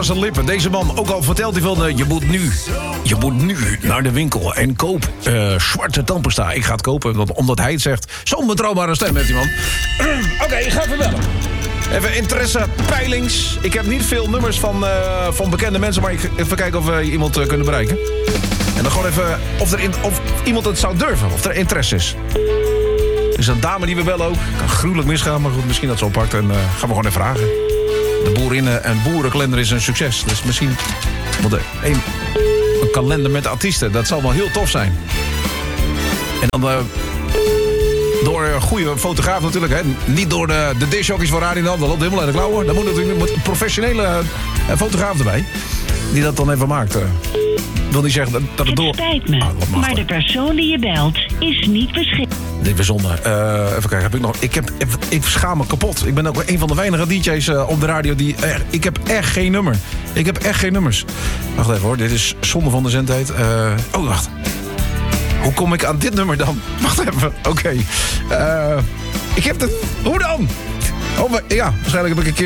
zijn lippen. Deze man, ook al vertelt hij van... je moet nu naar de winkel en koop zwarte tandpasta. Ik ga het kopen, omdat hij het zegt. Zo'n betrouwbare stem heeft die man. Oké, ik ga even bellen. Even interesse, peilings. Ik heb niet veel nummers van bekende mensen... maar ik even kijken of we iemand kunnen bereiken. En dan gewoon even of iemand het zou durven. Of er interesse is. Er is een dame die we bellen ook. Kan gruwelijk misgaan, maar goed, misschien dat ze oppakt. En gaan we gewoon even vragen. De boerinnen- en boerenkalender is een succes. Dus misschien moet er een kalender met artiesten. Dat zal wel heel tof zijn. En dan door een goede fotograaf natuurlijk. Hè. Niet door de discjockeys van Radio Dan. Dat loopt helemaal uit de klauwen. Dan moet natuurlijk een professionele fotograaf erbij. Die dat dan even maakt. Wil niet zeggen dat het door... Het spijt me, maar de persoon die je belt is niet beschikbaar. Dit bijzonder. Even kijken, heb ik nog... Ik schaam me kapot. Ik ben ook een van de weinige DJ's op de radio die... ik heb echt geen nummer. Ik heb echt geen nummers. Wacht even hoor, dit is zonde van de zendtijd. Wacht. Hoe kom ik aan dit nummer dan? Wacht even, oké. Ik heb het... Hoe dan? Ja, waarschijnlijk heb ik een keer...